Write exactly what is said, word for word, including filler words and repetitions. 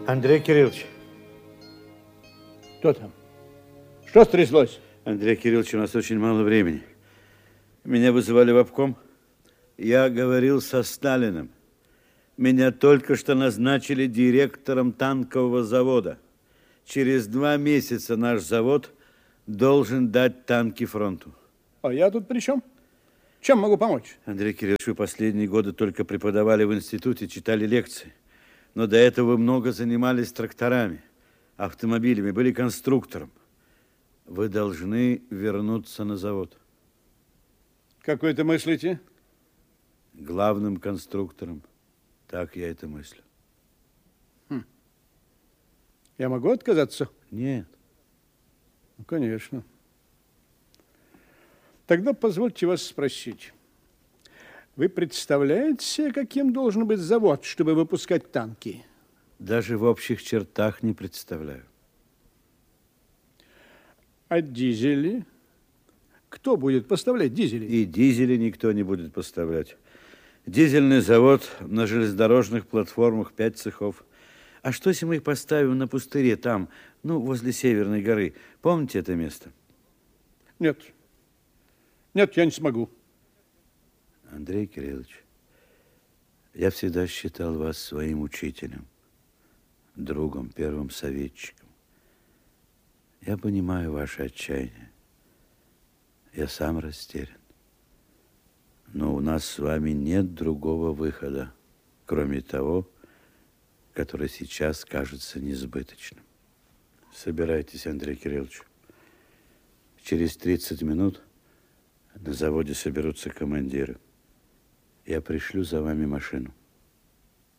Андрей Кириллович. Кто там? Что стряслось? Андрей Кириллович, у нас очень мало времени. Меня вызывали в обком. Я говорил со Сталиным. Меня только что назначили директором танкового завода. Через два месяца наш завод должен дать танки фронту. А я тут при чем? Чем могу помочь? Андрей Кириллович, вы последние годы только преподавали в институте, читали лекции. Но до этого вы много занимались тракторами, автомобилями, были конструктором. Вы должны вернуться на завод. Как вы это мыслите? Главным конструктором. Так я это мыслю. Хм. Я могу отказаться? Нет. Ну, конечно. Тогда позвольте вас спросить. Вы представляете себе, каким должен быть завод, чтобы выпускать танки? Даже в общих чертах не представляю. А дизели? Кто будет поставлять дизели? И дизели никто не будет поставлять. Дизельный завод на железнодорожных платформах, пять цехов. А что, если мы их поставим на пустыре, там, ну, возле Северной горы? Помните это место? Нет. Нет, я не смогу. Андрей Кириллович, я всегда считал вас своим учителем, другом, первым советчиком. Я понимаю ваше отчаяние. Я сам растерян. Но у нас с вами нет другого выхода, кроме того, который сейчас кажется несбыточным. Собирайтесь, Андрей Кириллович. Через тридцать минут на заводе соберутся командиры. Я пришлю за вами машину.